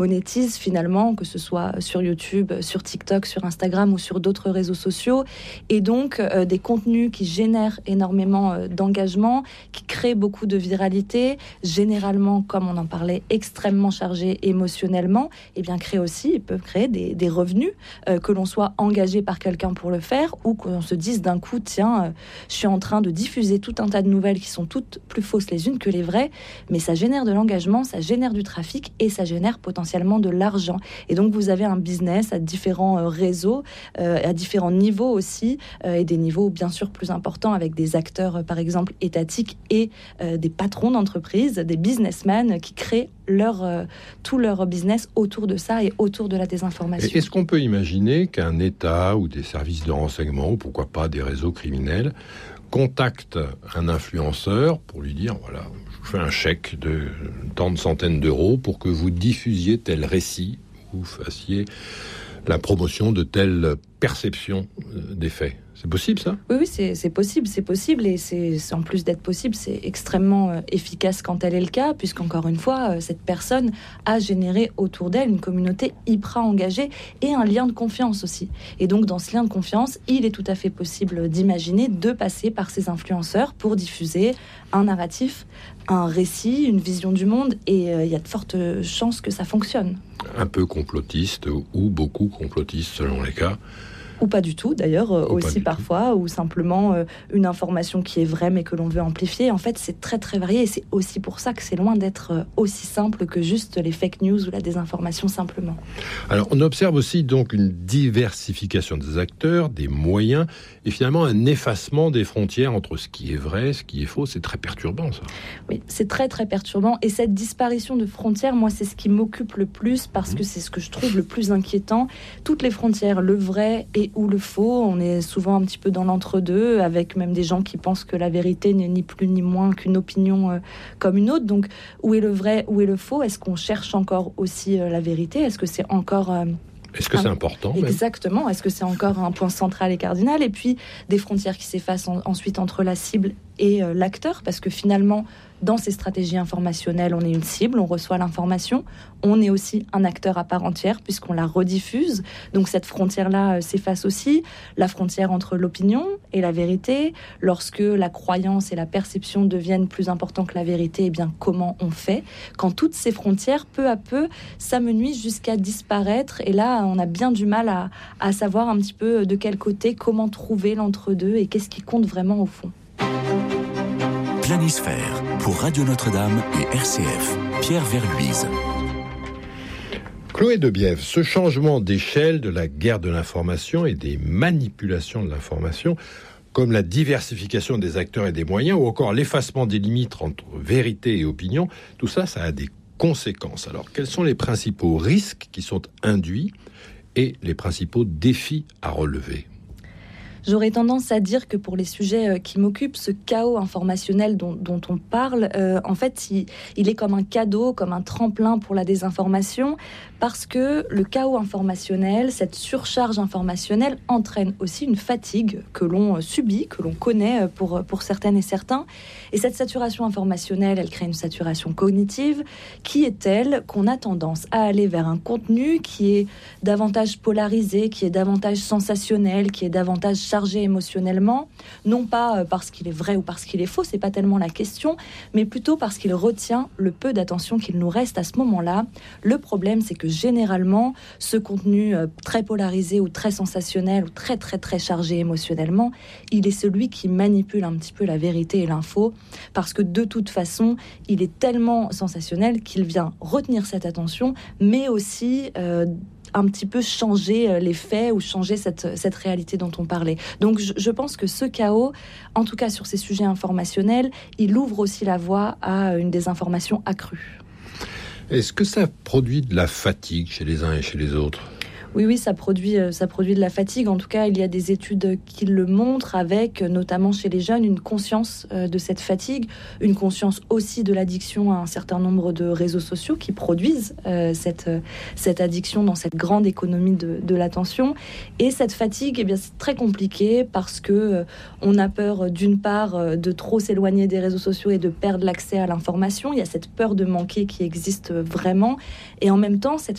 monétise finalement, que ce soit sur YouTube, sur TikTok, sur Instagram ou sur d'autres réseaux sociaux, et donc des contenus qui génèrent énormément d'engagement, qui créent beaucoup de viralité, généralement, comme on en parlait, extrêmement chargés émotionnellement, et bien ils peuvent créer des revenus, que l'on soit engagé par quelqu'un pour le faire, ou qu'on se dise d'un coup, tiens, je suis en train de diffuser tout un tas de nouvelles qui sont toutes plus fausses les unes que les vraies, mais ça génère de l'engagement, ça génère du trafic, et ça génère potentiellement de l'argent. Et donc vous avez un business à différents réseaux, à différents niveaux aussi, et des niveaux bien sûr plus importants avec des acteurs par exemple étatiques et des patrons d'entreprise, des businessmen qui créent tout leur business autour de ça et autour de la désinformation. Et est-ce qu'on peut imaginer qu'un État ou des services de renseignement, ou pourquoi pas des réseaux criminels, contacte un influenceur pour lui dire, voilà, je vous fais un chèque de tant de centaines d'euros pour que vous diffusiez tel récit ou fassiez la promotion de telle perception des faits. C'est possible, ça ? Oui, c'est possible, et c'est en plus d'être possible, c'est extrêmement efficace quand tel est le cas, puisqu'encore une fois, cette personne a généré autour d'elle une communauté hyper engagée et un lien de confiance aussi. Et donc, dans ce lien de confiance, il est tout à fait possible d'imaginer de passer par ces influenceurs pour diffuser un narratif, un récit, une vision du monde, et il y a de fortes chances que ça fonctionne. Un peu complotiste, ou beaucoup complotiste selon les cas. Ou pas du tout, d'ailleurs, aussi parfois, ou simplement une information qui est vraie mais que l'on veut amplifier. En fait, c'est très très varié, et c'est aussi pour ça que c'est loin d'être aussi simple que juste les fake news ou la désinformation simplement. Alors, on observe aussi donc une diversification des acteurs, des moyens, et finalement un effacement des frontières entre ce qui est vrai, ce qui est faux. C'est très perturbant, ça. Oui, c'est très très perturbant, et cette disparition de frontières, moi, c'est ce qui m'occupe le plus, parce que c'est ce que je trouve le plus inquiétant. Toutes les frontières, le vrai et ou le faux, on est souvent un petit peu dans l'entre-deux, avec même des gens qui pensent que la vérité n'est ni plus ni moins qu'une opinion comme une autre. Donc, où est le vrai, où est le faux ? Est-ce qu'on cherche encore aussi la vérité ? Est-ce que c'est encore... Est-ce que c'est important ? Exactement. Est-ce que c'est encore un point central et cardinal ? Et puis, des frontières qui s'effacent ensuite entre la cible et l'acteur, parce que finalement, dans ces stratégies informationnelles, on est une cible, on reçoit l'information, on est aussi un acteur à part entière, puisqu'on la rediffuse. Donc cette frontière-là s'efface aussi. La frontière entre l'opinion et la vérité, lorsque la croyance et la perception deviennent plus importantes que la vérité, eh bien, comment on fait ? Quand toutes ces frontières, peu à peu, s'amenuisent jusqu'à disparaître, et là, on a bien du mal à savoir un petit peu de quel côté, comment trouver l'entre-deux, et qu'est-ce qui compte vraiment au fond. Planisphère, pour Radio Notre-Dame et RCF. Pierre Verluise. Chloé Debiève, ce changement d'échelle de la guerre de l'information et des manipulations de l'information, comme la diversification des acteurs et des moyens, ou encore l'effacement des limites entre vérité et opinion, tout ça, ça a des conséquences. Alors, quels sont les principaux risques qui sont induits et les principaux défis à relever ? J'aurais tendance à dire que pour les sujets qui m'occupent, ce chaos informationnel dont on parle, en fait, il est comme un cadeau, comme un tremplin pour la désinformation, parce que le chaos informationnel, cette surcharge informationnelle entraîne aussi une fatigue que l'on subit, que l'on connaît pour certaines et certains. Et cette saturation informationnelle, elle crée une saturation cognitive qui est telle qu'on a tendance à aller vers un contenu qui est davantage polarisé, qui est davantage sensationnel, qui est davantage chargé émotionnellement, non pas parce qu'il est vrai ou parce qu'il est faux, c'est pas tellement la question, mais plutôt parce qu'il retient le peu d'attention qu'il nous reste à ce moment-là. Le problème, c'est que généralement, ce contenu très polarisé ou très sensationnel ou très très très chargé émotionnellement, il est celui qui manipule un petit peu la vérité et l'info, parce que de toute façon, il est tellement sensationnel qu'il vient retenir cette attention, mais aussi un petit peu changer les faits ou changer cette réalité dont on parlait. Donc je pense que ce chaos, en tout cas sur ces sujets informationnels, il ouvre aussi la voie à une désinformation accrue. Est-ce que ça produit de la fatigue chez les uns et chez les autres ? Oui, ça produit de la fatigue. En tout cas, il y a des études qui le montrent, avec notamment chez les jeunes une conscience de cette fatigue, une conscience aussi de l'addiction à un certain nombre de réseaux sociaux qui produisent cette addiction dans cette grande économie de l'attention. Et cette fatigue, eh bien, c'est très compliqué parce que on a peur d'une part de trop s'éloigner des réseaux sociaux et de perdre l'accès à l'information. Il y a cette peur de manquer qui existe vraiment. Et en même temps, cette